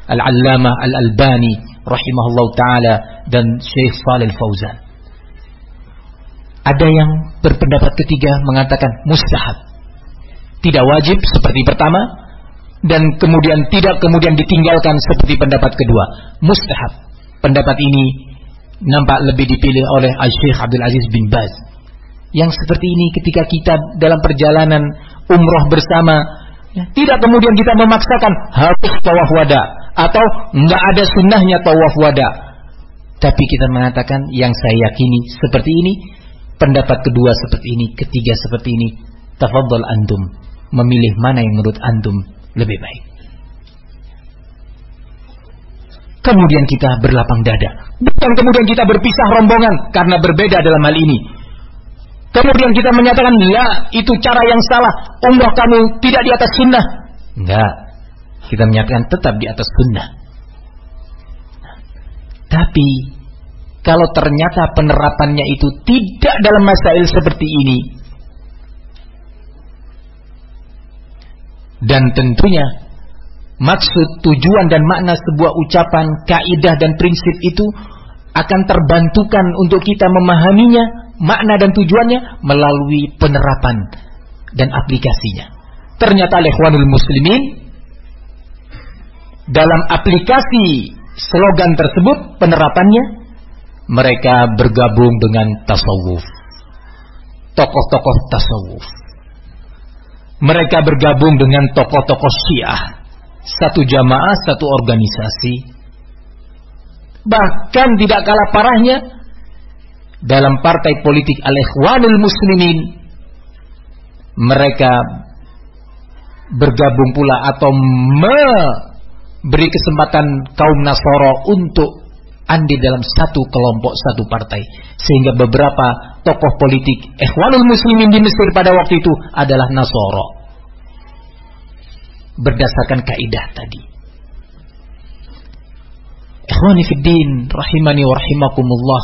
Al-Allamah Al-Albani rahimahullah ta'ala dan Syekh Shalih Fauzan. Ada yang berpendapat ketiga mengatakan mustahab, tidak wajib seperti pertama, dan kemudian tidak kemudian ditinggalkan seperti pendapat kedua, mustahab. Pendapat ini nampak lebih dipilih oleh Syekh Abdul Aziz bin Baz. Yang seperti ini ketika kita dalam perjalanan umroh bersama, tidak kemudian kita memaksakan harus tawaf wada atau enggak ada sunnahnya tawaf wada, tapi kita mengatakan yang saya yakini seperti ini, pendapat kedua seperti ini, ketiga seperti ini. Tafadhal antum memilih mana yang menurut antum lebih baik. Kemudian kita berlapang dada, bukan kemudian kita berpisah rombongan karena berbeda dalam hal ini. Kemudian kita menyatakan, ya itu cara yang salah, umrah kamu tidak di atas sunnah. Enggak, kita menyatakan tetap di atas sunnah. Tapi kalau ternyata penerapannya itu tidak dalam masail seperti ini, dan tentunya maksud, tujuan dan makna sebuah ucapan, kaidah dan prinsip itu akan terbantukan untuk kita memahaminya, makna dan tujuannya melalui penerapan dan aplikasinya. Ternyata ikhwanul muslimin, dalam aplikasi slogan tersebut, penerapannya, mereka bergabung dengan tasawuf, tokoh-tokoh tasawuf. Mereka bergabung dengan tokoh-tokoh Syiah, satu jamaah, satu organisasi. Bahkan tidak kalah parahnya, dalam partai politik Al-Ikhwanul Muslimin, mereka bergabung pula atau memberi kesempatan kaum Nasara untuk andil dalam satu kelompok, satu partai. Sehingga beberapa tokoh politik Ikhwanul Muslimin di Mesir pada waktu itu adalah Nasara, berdasarkan kaidah tadi. Ikhwani fiddin rahimani wa rahimakumullah,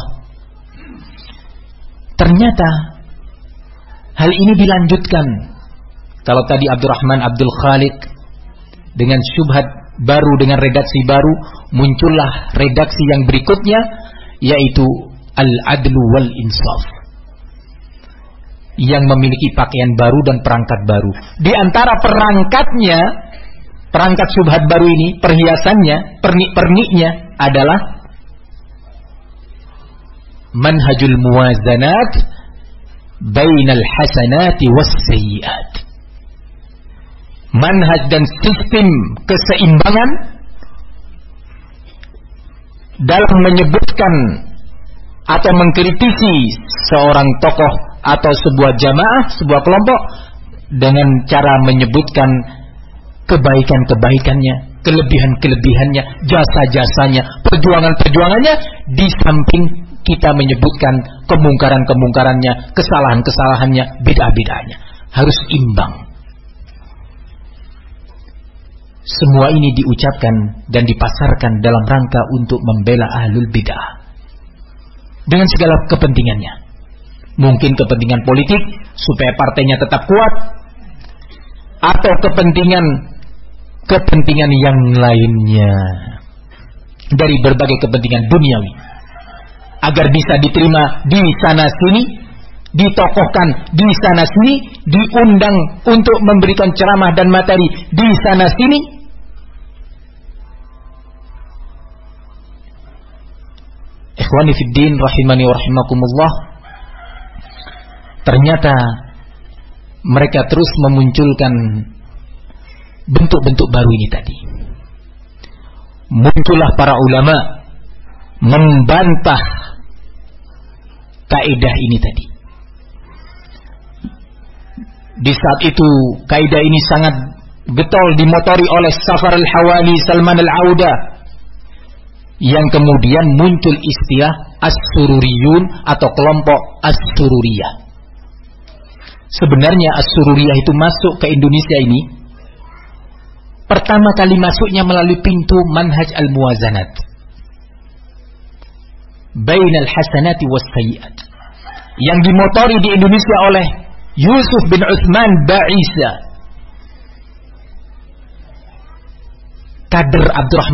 ternyata hal ini dilanjutkan. Kalau tadi Abdurrahman Abdul Khaliq dengan syubhat baru, dengan redaksi baru, muncullah redaksi yang berikutnya, yaitu Al-Adlu wal Insaf, yang memiliki pakaian baru dan perangkat baru. Di antara perangkatnya, perangkat syubhat baru ini, perhiasannya, pernik-perniknya adalah manhajul muwazanat bainal hasanati was sayyiat. Manhaj dan sistem keseimbangan dalam menyebutkan atau mengkritisi seorang tokoh atau sebuah jamaah, sebuah kelompok, dengan cara menyebutkan kebaikan-kebaikannya, kelebihan-kelebihannya, jasa-jasanya, perjuangan-perjuangannya, di samping kita menyebutkan kemungkaran-kemungkarannya, kesalahan-kesalahannya, bid'ah-bid'ahnya. Harus imbang. Semua ini diucapkan dan dipasarkan dalam rangka untuk membela ahlul bid'ah dengan segala kepentingannya. Mungkin kepentingan politik supaya partainya tetap kuat, atau kepentingan yang lainnya dari berbagai kepentingan duniawi, agar bisa diterima di sana sini, ditokohkan di sana sini, diundang untuk memberikan ceramah dan materi di sana sini. Ikhwani fiddin rahimani wa rahimakumullah, ternyata mereka terus memunculkan bentuk-bentuk baru ini tadi. Muncullah para ulama membantah kaidah ini tadi. Di saat itu kaidah ini sangat getol dimotori oleh Safar al-Hawali, Salman al-Auda, yang kemudian muncul istilah As-Sururiyun atau kelompok As-Sururiyah. Sebenarnya As-Sururiyah itu masuk ke Indonesia ini pertama kali masuknya melalui pintu manhaj al-muwazanat bainal hasanati was sayyiat, yang dimotori di Indonesia oleh Yusuf bin Utsman Ba'isa, kader Abdurrahman